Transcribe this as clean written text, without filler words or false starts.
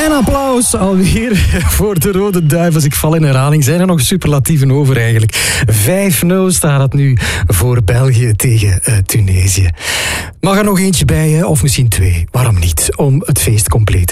En applaus alweer voor de Rode Duivels. Ik val in herhaling. Zijn er nog superlatieven over eigenlijk? 5-0 staat het nu voor België tegen Tunesië. Mag er nog eentje bij, of misschien 2? Waarom niet? Om het feest compleet te